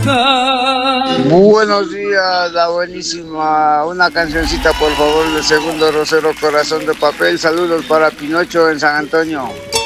estar. Buenos días, la buenísima. Una cancioncita, por favor, del segundo Rosero Corazón de Papel. Saludos para Pinocho en San Antonio.